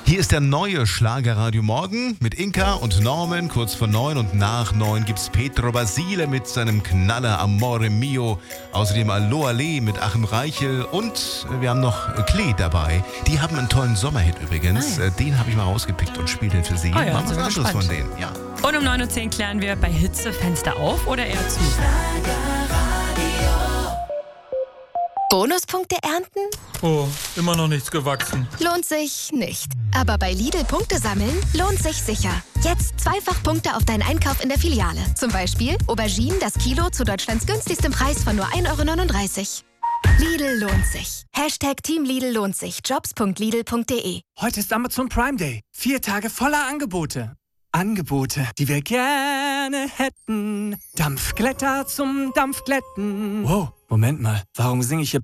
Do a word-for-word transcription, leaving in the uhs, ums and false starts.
Hier ist der neue Schlagerradio Morgen mit Inka und Norman. Kurz vor neun und nach neun gibt's Pedro Basile mit seinem Knaller Amore Mio. Außerdem Allo Ale mit Achim Reichel und wir haben noch Klee dabei. Die haben einen tollen Sommerhit übrigens. Ah, ja. Den habe ich mal rausgepickt und spiele den für Sie. Ah, ja, Machen wir sind was wir anderes von gespannt. denen. Ja. Und um neun Uhr zehn klären wir bei Hitze Fenster auf oder eher zu. Bonuspunkte ernten? Oh, immer noch nichts gewachsen. Lohnt sich nicht. Aber bei Lidl Punkte sammeln lohnt sich sicher. Jetzt zweifach Punkte auf deinen Einkauf in der Filiale. Zum Beispiel Auberginen das Kilo zu Deutschlands günstigstem Preis von nur ein Euro neununddreißig. Lidl lohnt sich. Hashtag Team Lidl lohnt sich. jobs punkt lidl punkt de. Heute ist Amazon Prime Day. Vier Tage voller Angebote. Angebote, die wir gerne hätten. Dampfglätter zum Dampfglätten. Wow, Moment mal. Warum singe ich hier